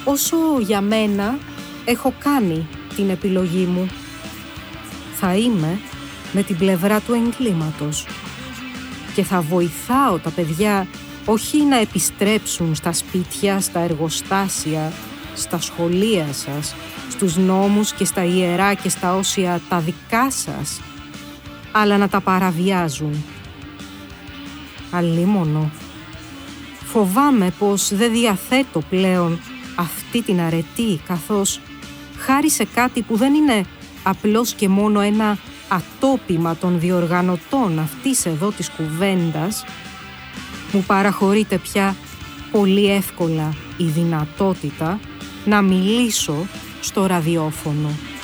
όσο για μένα έχω κάνει την επιλογή μου. Θα είμαι με την πλευρά του εγκλήματος και θα βοηθάω τα παιδιά όχι να επιστρέψουν στα σπίτια, στα εργοστάσια, στα σχολεία σας, στους νόμους και στα ιερά και στα όσια τα δικά σας, αλλά να τα παραβιάζουν. Αλλήμωνο. Φοβάμαι πως δεν διαθέτω πλέον αυτή την αρετή, καθώς χάρη σε κάτι που δεν είναι απλώς και μόνο ένα ατόπιμα των διοργανωτών αυτής εδώ της κουβέντας, μου παραχωρείται πια πολύ εύκολα η δυνατότητα να μιλήσω στο ραδιόφωνο.